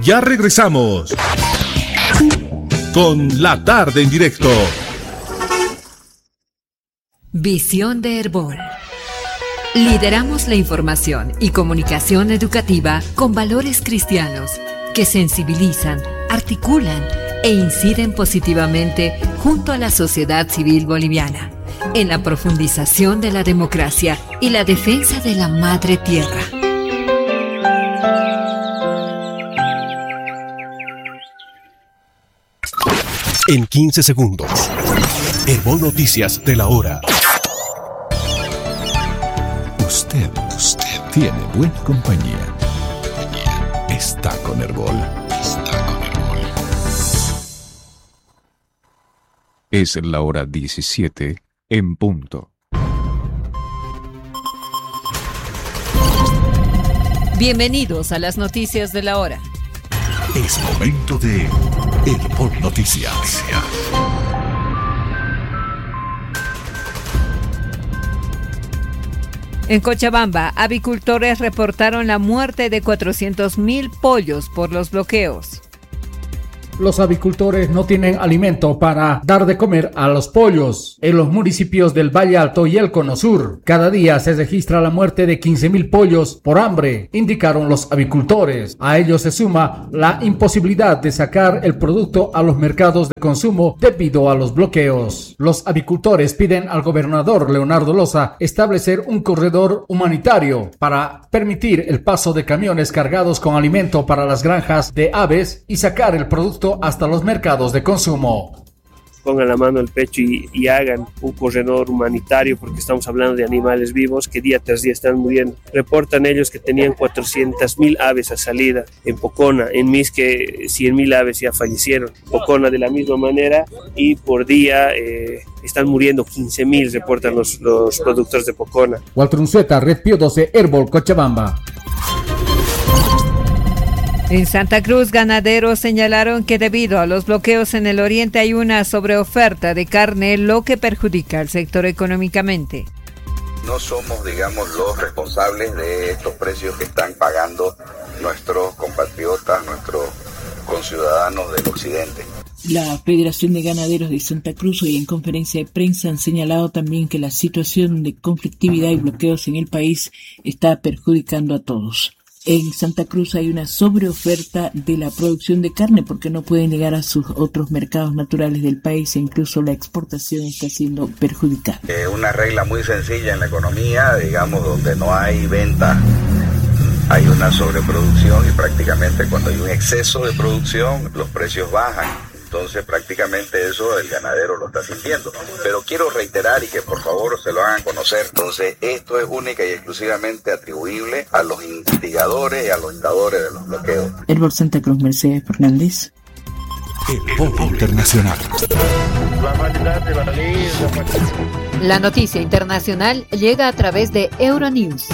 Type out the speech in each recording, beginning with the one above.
Ya regresamos con La Tarde en Directo. Visión de Herbol. Lideramos la información y comunicación educativa con valores cristianos que sensibilizan, articulan e inciden positivamente junto a la sociedad civil boliviana en la profundización de la democracia y la defensa de la madre tierra. En 15 segundos, Herbol Noticias de la hora. Usted tiene buena compañía. Está con Herbol. Es la hora 17 en punto. Bienvenidos a las noticias de la hora. Es momento de Herbol Noticias. En Cochabamba, avicultores reportaron la muerte de 400.000 pollos por los bloqueos. Los avicultores no tienen alimento para dar de comer a los pollos. En los municipios del Valle Alto y el Cono Sur, cada día se registra la muerte de 15.000 pollos por hambre, indicaron los avicultores. A ello se suma la imposibilidad de sacar el producto a los mercados de consumo debido a los bloqueos. Los avicultores piden al gobernador Leonardo Loza establecer un corredor humanitario para permitir el paso de camiones cargados con alimento para las granjas de aves y sacar el producto hasta los mercados de consumo. Pongan la mano al pecho y hagan un corredor humanitario, porque estamos hablando de animales vivos que día tras día están muriendo. Reportan ellos que tenían 400.000 aves a salida en Pocona, en Misque 100.000 aves ya fallecieron, Pocona de la misma manera, y por día están muriendo 15.000, reportan los productores de Pocona. Walter Unzueta, Red Pío 12, Herbol, Cochabamba. En Santa Cruz, ganaderos señalaron que debido a los bloqueos en el oriente hay una sobreoferta de carne, lo que perjudica al sector económicamente. No somos, digamos, los responsables de estos precios que están pagando nuestros compatriotas, nuestros conciudadanos del occidente. La Federación de Ganaderos de Santa Cruz hoy en conferencia de prensa han señalado también que la situación de conflictividad y bloqueos en el país está perjudicando a todos. En Santa Cruz hay una sobreoferta de la producción de carne porque no pueden llegar a sus otros mercados naturales del país e incluso la exportación está siendo perjudicada. Una regla muy sencilla en la economía, digamos, donde no hay venta, hay una sobreproducción y prácticamente cuando hay un exceso de producción los precios bajan. Entonces prácticamente eso el ganadero lo está sintiendo. Pero quiero reiterar y que por favor se lo hagan conocer. Entonces esto es única y exclusivamente atribuible a los instigadores y a los indadores de los bloqueos. Herbol Santa Cruz, Mercedes Fernández. Herbol Internacional. La noticia internacional llega a través de Euronews.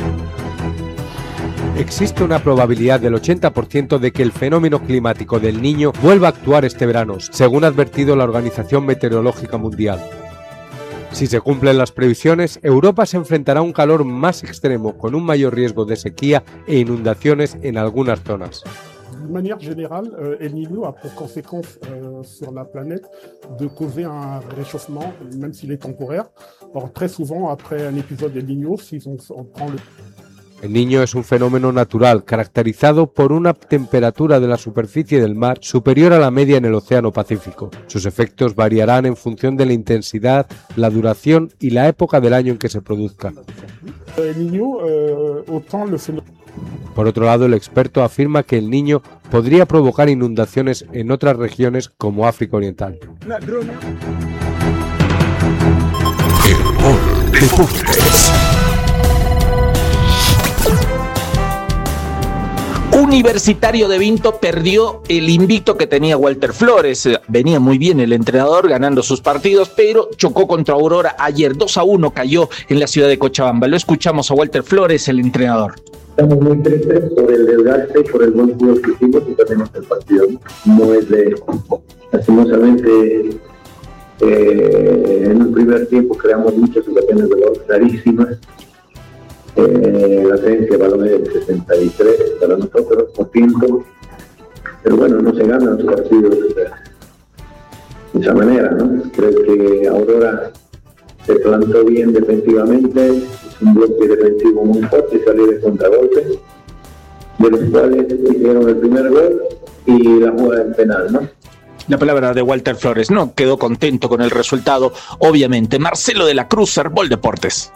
Existe una probabilidad del 80% de que el fenómeno climático del Niño vuelva a actuar este verano, según ha advertido la Organización Meteorológica Mundial. Si se cumplen las previsiones, Europa se enfrentará a un calor más extremo, con un mayor riesgo de sequía e inundaciones en algunas zonas. De manière générale, El Niño a pour conséquence sur la planète de causer un réchauffement, même s'il est temporaire. Or, très souvent, après un épisode del Niño, si on prend le... El Niño es un fenómeno natural caracterizado por una temperatura de la superficie del mar superior a la media en el Océano Pacífico. Sus efectos variarán en función de la intensidad, la duración y la época del año en que se produzca. Por otro lado, el experto afirma que el Niño podría provocar inundaciones en otras regiones como África Oriental. Herbol Deportes. Universitario de Vinto perdió el invicto que tenía Walter Flores. Venía muy bien el entrenador ganando sus partidos, pero chocó contra Aurora ayer. 2-1 cayó en la ciudad de Cochabamba. Lo escuchamos a Walter Flores, el entrenador. Estamos muy tristes por el desgaste, por el buen juego que hicimos y perdimos el partido. No es de... Lastimosamente, en un primer tiempo creamos muchas ocasiones de gol clarísimas. La tenencia de balones del 63 para nosotros, por tiempo, pero bueno, no se ganan los partidos de esa manera, ¿no? Creo que Aurora se plantó bien defensivamente, es un bloque defensivo muy fuerte, salió de contragolpe, de los cuales hicieron el primer gol y la jugada en penal, ¿no? La palabra de Walter Flores, no quedó contento con el resultado, obviamente. Marcelo de la Cruz, Herbol Deportes.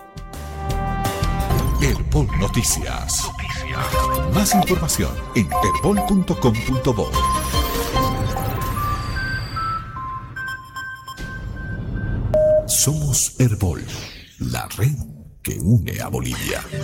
Herbol Noticias. Más información en herbol.com.bo. Somos Herbol, la red que une a Bolivia.